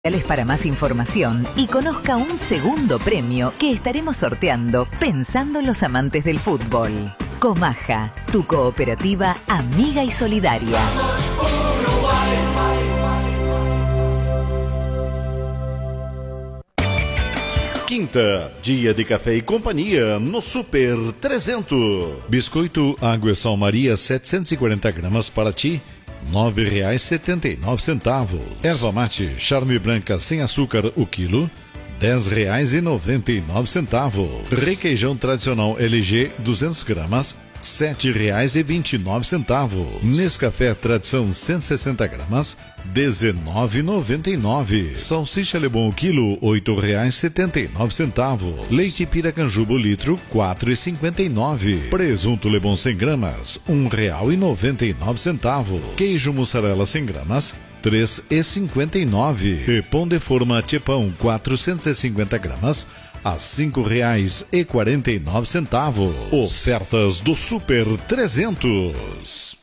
Para más información y conozca un segundo premio que estaremos sorteando pensando en los amantes del fútbol. Comaja, tu cooperativa amiga y solidaria. Quinta, dia de café e companhia no Super 300. Biscoito Água Sal Maria 740 gramas para ti, R$ 9,79. Erva mate Charme Branca sem açúcar o quilo, R$ 10,99. Requeijão tradicional LG 200 gramas, R$ 7,29. Nescafé Tradição 160 gramas, R$ 19,99. Salsicha Lebon o quilo, R$ 8,79. Leite Piracanjuba o litro, R$ 4,59. Presunto Lebon 100 gramas, R$ 1,99. Queijo mussarela 100 gramas, R$ 3,59. E pão de forma Tchepão 450 gramas, a R$ 5,49. Ofertas do Super 300.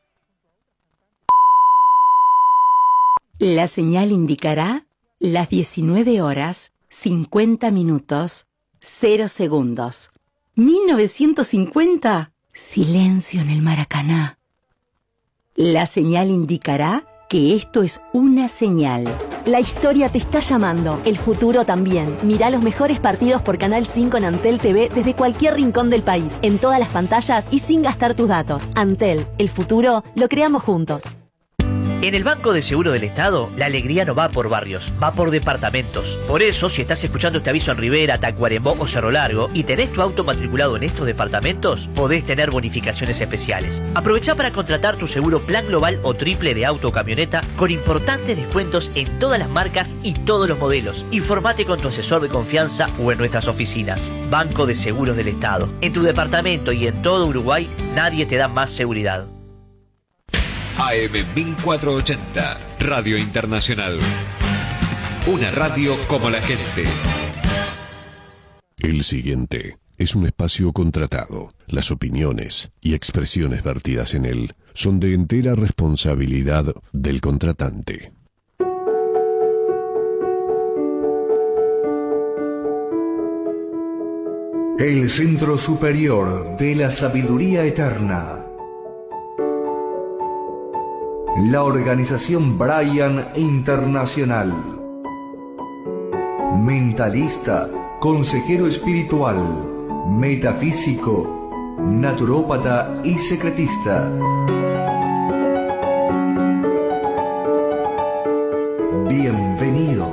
La señal indicará las 19 horas, 50 minutos, 0 segundos. 1950, silencio en el Maracaná. La señal indicará que esto es una señal. La historia te está llamando, el futuro también. Mirá los mejores partidos por Canal 5 en Antel TV desde cualquier rincón del país, en todas las pantallas y sin gastar tus datos. Antel, el futuro lo creamos juntos. En el Banco de Seguro del Estado, la alegría no va por barrios, va por departamentos. Por eso, si estás escuchando este aviso en Rivera, Tacuarembó o Cerro Largo y tenés tu auto matriculado en estos departamentos, podés tener bonificaciones especiales. Aprovechá para contratar tu seguro plan global o triple de auto o camioneta con importantes descuentos en todas las marcas y todos los modelos. Informate con tu asesor de confianza o en nuestras oficinas. Banco de Seguros del Estado. En tu departamento y en todo Uruguay, nadie te da más seguridad. AM 1480, Radio Internacional. Una radio como la gente. El siguiente es un espacio contratado. Las opiniones y expresiones vertidas en él son de entera responsabilidad del contratante. El Centro Superior de la Sabiduría Eterna. La organización Brian Internacional. Mentalista, consejero espiritual, metafísico, naturópata y secretista. Bienvenidos.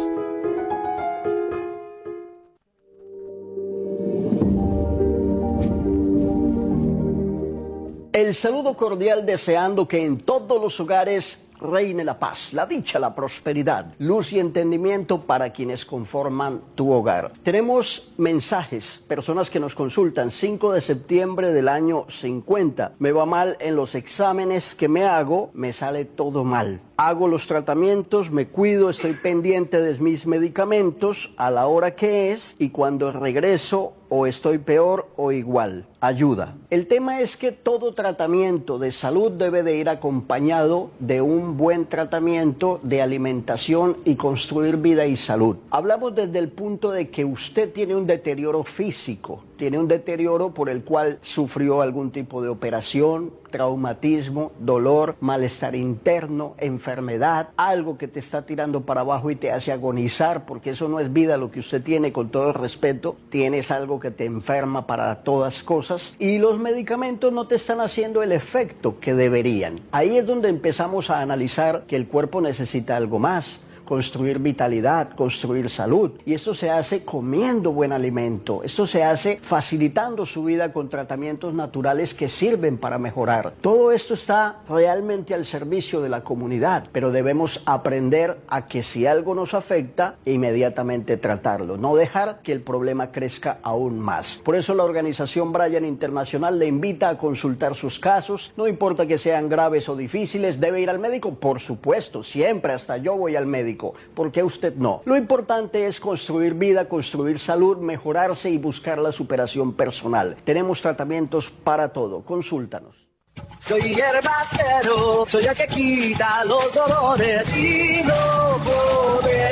El saludo cordial deseando que en todos los hogares reine la paz, la dicha, la prosperidad, luz y entendimiento para quienes conforman tu hogar. Tenemos mensajes, personas que nos consultan. 5 de septiembre del año 50. Me va mal en los exámenes que me hago, me sale todo mal. Hago los tratamientos, me cuido, estoy pendiente de mis medicamentos a la hora que es y cuando regreso o estoy peor o igual. Ayuda. El tema es que todo tratamiento de salud debe de ir acompañado de un buen tratamiento de alimentación y construir vida y salud. Hablamos desde el punto de que usted tiene un deterioro físico, tiene un deterioro por el cual sufrió algún tipo de operación, traumatismo, dolor, malestar interno, enfermedad, algo que te está tirando para abajo y te hace agonizar, porque eso no es vida lo que usted tiene, con todo el respeto. Tienes algo que te enferma para todas cosas y los medicamentos no te están haciendo el efecto que deberían. Ahí es donde empezamos a analizar que el cuerpo necesita algo más. Construir vitalidad, construir salud. Y esto se hace comiendo buen alimento. Esto se hace facilitando su vida con tratamientos naturales que sirven para mejorar. Todo esto está realmente al servicio de la comunidad, pero debemos aprender a que si algo nos afecta, inmediatamente tratarlo. No dejar que el problema crezca aún más. Por eso la organización Brian Internacional le invita a consultar sus casos. No importa que sean graves o difíciles, ¿debe ir al médico? Por supuesto, siempre, hasta yo voy al médico. ¿Por qué usted no? Lo importante es construir vida, construir salud, mejorarse y buscar la superación personal. Tenemos tratamientos para todo. Consúltanos. Soy hierbacero, soy el que quita los dolores y no poder